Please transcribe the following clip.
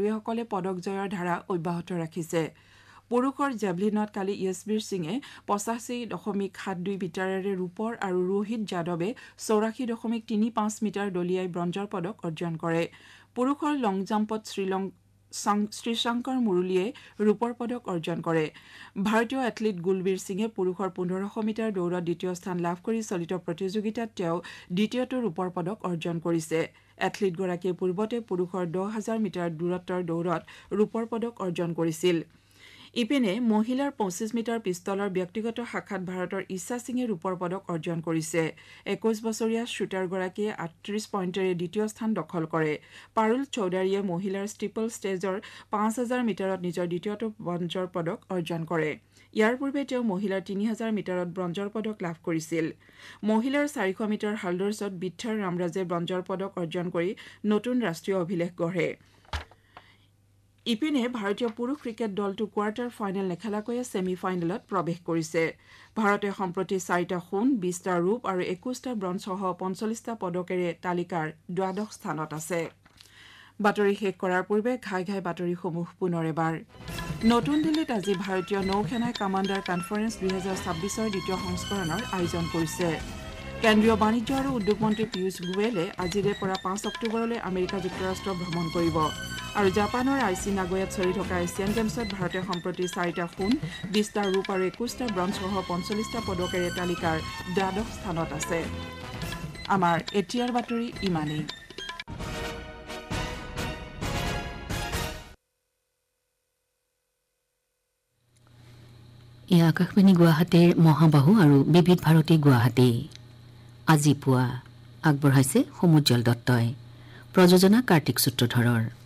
খেলুৱৈসকলে পদক জয়ৰ ধাৰা অব্যাহত ৰাখিছে পুৰুষৰ জেভলিনত কালি য়শবীৰ সিঙে 85.72 মিটাৰেৰে ৰূপৰ আৰু ৰোহিত যাদৱে 84.35 মিটাৰ দলিয়াই ব্ৰঞ্জৰ পদক অৰ্জন কৰে পুৰুষৰ লং জাম্পত শ্ৰীশংকৰ মুৰলীয়ে ৰূপৰ পদক অৰ্জন কৰে ভাৰতীয় এথলীট গুলবীৰ সিঙে পুৰুষৰ 1500 মিটাৰ দৌৰত দ্বিতীয় স্থান লাভ কৰি চলিত প্ৰতিযোগিতাত তেওঁ দ্বিতীয়টো ৰূপৰ পদক অৰ্জন কৰিছে এথলীটগৰাকীয়ে পূৰ্বতে পুৰুষৰ 10000 মিটাৰ দূৰত্বৰ দৌৰত ৰূপৰ পদক অৰ্জন কৰিছিল ইপিনে মহিলাৰ 25 মিটাৰ পিস্তলৰ ব্যক্তিগত শাখাত ভাৰতৰ ইচ্ছা সিঙে ৰূপৰ পদক অৰ্জন কৰিছে 21 বছৰীয়া শ্বুটাৰগৰাকীয়ে 38 পইণ্টেৰে দ্বিতীয় স্থান দখল কৰে পাৰুল চৌধুৰীয়ে মহিলাৰ ষ্টিপল ষ্টেজৰ 5000 মিটাৰত নিজৰ দ্বিতীয়টো ব্ৰঞ্জৰ পদক অৰ্জন কৰে ইয়াৰ পূৰ্বে তেওঁ মহিলাৰ 3000 মিটাৰত ব্ৰঞ্জৰ পদক লাভ কৰিছিল মহিলাৰ 400 মিটাৰ হাৰ্ডলছত বিথাৰ ৰামৰাজে ব্ৰঞ্জৰ পদক অৰ্জন কৰি নতুন ৰাষ্ট্ৰীয় অভিলেখ গঢ়ে ইপিনে ভাৰতীয় পুৰুষ ক্ৰিকেট দলটো কোৱাৰ্টাৰ ফাইনেল নেখেলাকৈয়ে ছেমি ফাইনেলত প্ৰৱেশ কৰিছে ভাৰতে সম্প্ৰতি 4টা সোণ 20টা ৰূপ আৰু 21টা ব্ৰঞ্জ সহ 45টা পদকেৰে তালিকাৰ দ্বাদশ স্থানত আছে বাতৰি শেষ কৰাৰ পূৰ্বে ঘাই বাতৰিসমূহ পুনৰ এবাৰ নতুন দিল্লীত আজি ভাৰতীয় নৌসেনাই কামাণ্ডাৰ কনফাৰেন্স 2026ৰ দ্বিতীয় সংস্কৰণৰ আয়োজন কৰিছে কেন্দ্ৰীয় বাণিজ্য আৰু উদ্যোগ মন্ত্ৰী পীয়ূষ গোৱেলে আজিৰে পৰা 5 অক্টোবৰলৈ আমেৰিকা যুক্তৰাষ্ট্ৰ ভ্ৰমণ কৰিব আৰু জাপানৰ আইচি নাগোয়াত চলি থকা এছিয়ান গেমছত ভাৰতে সম্প্ৰতি 4টা সোণ 20টা ৰূপ আৰু 21টা ব্ৰঞ্জ সহ 45টা পদকেৰে তালিকাৰ দ্বাদশ স্থানত আছে আমাৰ এতিয়াৰ বাতৰি ইমানেই আকাশবাণী গুৱাহাটীৰ মহাবাহু আৰু বিবিধ ভাৰতী গুৱাহাটী আজি পুৱা আগবঢ়াইছে সমুজ্জ্বল দত্তই প্ৰযোজনা কাৰ্তিক সূত্ৰধৰৰ